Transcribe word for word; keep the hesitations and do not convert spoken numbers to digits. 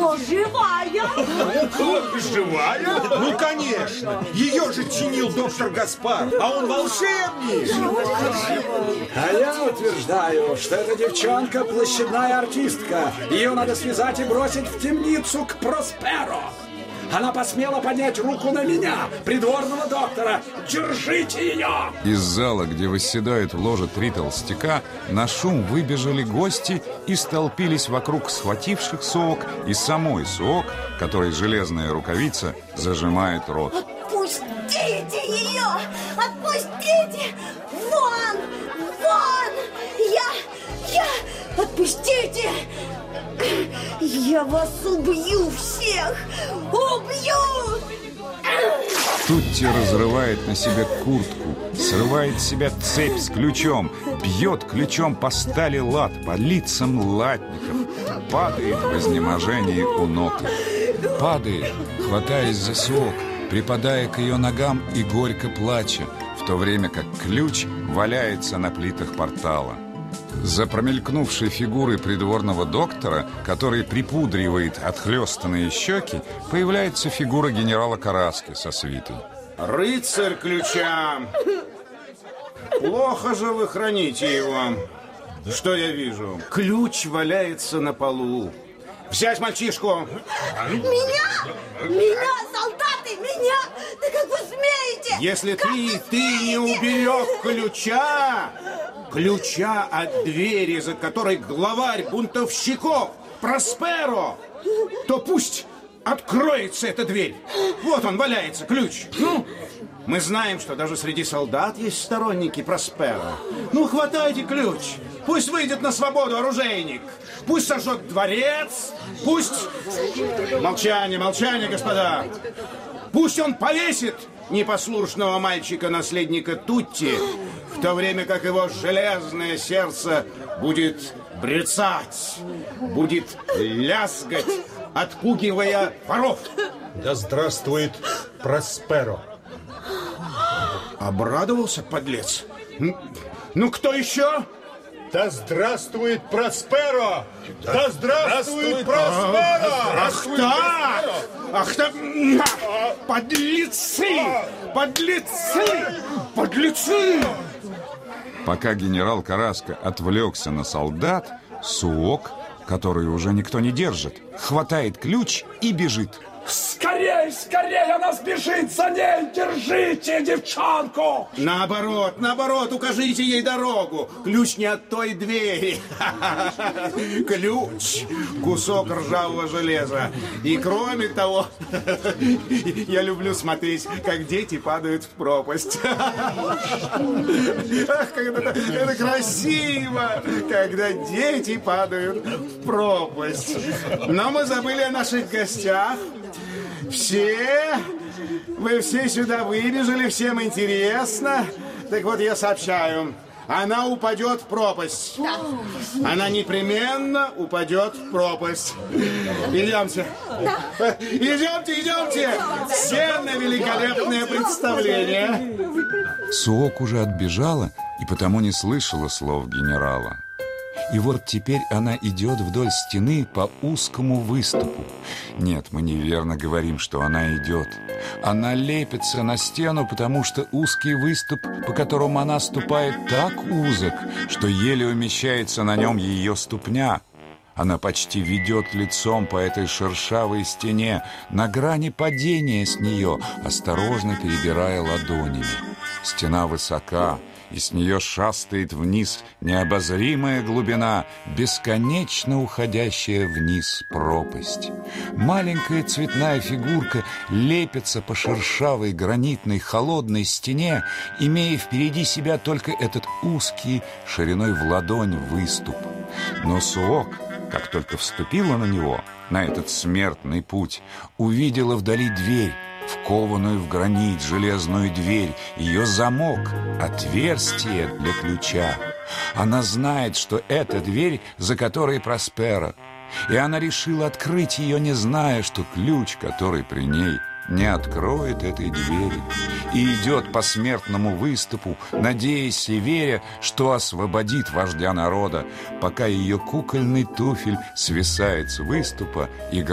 Но живая! Живая? Ну, конечно! Ее же чинил доктор Гаспар, а он волшебник! А я утверждаю, что эта девчонка площадная артистка. Ее надо связать и бросить в темницу к Просперо. Она посмела поднять руку на меня, придворного доктора. Держите ее! Из зала, где восседают в ложе три толстяка, на шум выбежали гости и столпились вокруг схвативших совок и самой совок, которой железная рукавица зажимает рот. Отпустите ее! Отпустите! Вон! Вон! Я... Я... Отпустите! Я вас убью всех! Убью! Тутти разрывает на себе куртку, срывает с себя цепь с ключом, бьет ключом по стали лад, по лицам латников, падает в изнеможении у ног. Падает, хватаясь за совок, припадая к ее ногам и горько плача, в то время как ключ валяется на плитах портала. За промелькнувшей фигурой придворного доктора, который припудривает отхлестанные щеки, появляется фигура генерала Караски со свитой. Рыцарь ключа! Плохо же вы храните его. Что я вижу? Ключ валяется на полу. Взять мальчишку! Меня? Меня, солдаты, меня! Да как вы смеете? Если как ты, ты не уберег ключа, ключа от двери, за которой главарь бунтовщиков Просперо, то пусть откроется эта дверь. Вот он валяется, ключ. Ну, мы знаем, что даже среди солдат есть сторонники Просперо. Ну, хватайте ключ. Пусть выйдет на свободу оружейник. Пусть сожжет дворец. Пусть... Молчание, молчание, господа. Пусть он повесит непослушного мальчика-наследника Тутти, в то время как его железное сердце будет брецать, будет лязгать, отпугивая воров. Да здравствует Просперо. Обрадовался, подлец? Ну, кто еще? Да здравствует Просперо! Да здравствует Просперо! Ах так! Ах так! Подлецы! Подлецы! Подлецы! Пока генерал Караска отвлекся на солдат, Суок, который уже никто не держит, хватает ключ и бежит. Скорей, скорей, она сбежит за ней! Держите девчонку! Наоборот, наоборот, укажите ей дорогу. Ключ не от той двери. Ключ — кусок ржавого железа. И кроме того, я люблю смотреть, как дети падают в пропасть. Ах, как это, это красиво, когда дети падают в пропасть. Но мы забыли о наших гостях. Все? Вы все сюда выбежали, всем интересно. Так вот, я сообщаю. Она упадет в пропасть. Да. Она непременно упадет в пропасть. Идемте. Да. Идемте, идемте. Все на великолепное представление. Суок уже отбежала и потому не слышала слов генерала. И вот теперь она идет вдоль стены по узкому выступу. Нет, мы неверно говорим, что она идет. Она лепится на стену, потому что узкий выступ, по которому она ступает, так узок, что еле умещается на нем ее ступня. Она почти ведет лицом по этой шершавой стене, на грани падения с нее, осторожно перебирая ладонями. Стена высока, и с нее шастает вниз необозримая глубина, бесконечно уходящая вниз пропасть. Маленькая цветная фигурка лепится по шершавой гранитной холодной стене, имея впереди себя только этот узкий, шириной в ладонь выступ. Но Суок, как только вступила на него, на этот смертный путь, увидела вдали дверь, вкованную в гранит железную дверь, ее замок, отверстие для ключа. Она знает, что это дверь, за которой Просперо, и она решила открыть ее, не зная, что ключ, который при ней, не откроет этой двери, и идет по смертному выступу, надеясь и веря, что освободит вождя народа, пока ее кукольный туфель свисает с выступа и